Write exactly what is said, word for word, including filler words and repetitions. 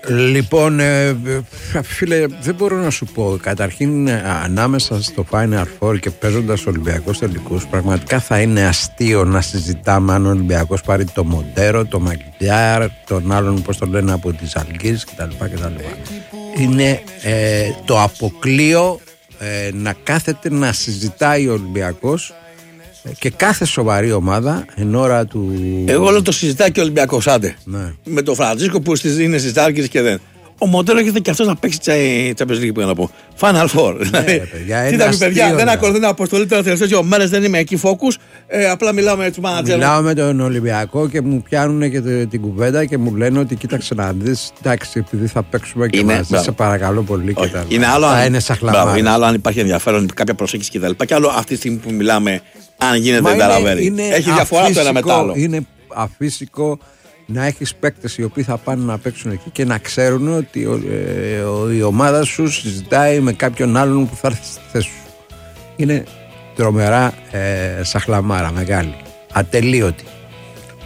Λοιπόν, ε, φίλε, δεν μπορώ να σου πω. Καταρχήν, ανάμεσα στο Final Four και παίζοντας Ολυμπιακός τελικούς, πραγματικά θα είναι αστείο να συζητάμε αν ο Ολυμπιακός πάρει το Μοντέρο, το Μακλιάρ, τον άλλον, πώς το λένε, από τις Αλγύρες κτλ. κτλ. Είναι ε, το αποκλείο ε, να κάθεται να συζητάει ο Ολυμπιακός και κάθε σοβαρή ομάδα εν ώρα του. Εγώ όλο το συζητάει και ο Ολυμπιακός, άντε. Ναι. Με τον Φραντζίσκο που είναι στις Άλγηρες και δεν. Ο Μοντέρο έρχεται και αυτός να παίξει Champions League, που να πω. Final Four. Ναι, παιδιά, τι τα πει, παιδιά, δεν ακολουθεί την αποστολή των τελευταίων δύο μέρες, δεν είμαι εκεί focus. Ε, απλά μιλάω με τους μάνατζερ. Μιλάω με τον Ολυμπιακό και μου πιάνουν και την κουβέντα και μου λένε ότι κοίταξε να δεις. Εντάξει, επειδή θα παίξουμε και μαζί, σε παρακαλώ πολύ. Και τα είναι άλλο, θα αν, είναι σαχλαμάρες. Είναι άλλο αν υπάρχει ενδιαφέρον, κάποια προσέγγιση κτλ. Και, και άλλο αυτή τη στιγμή που μιλάμε, αν γίνεται ενταλαβέρι. Έχει διαφορά το ένα με το άλλο. Είναι αφύσικο να έχεις παίκτες οι οποίοι θα πάνε να παίξουν εκεί και να ξέρουν ότι ο, ε, ο, η ομάδα σου συζητάει με κάποιον άλλον που θα έρθει στη θέση σου. Είναι τρομερά ε, σαχλαμάρα, μεγάλη, ατελείωτη.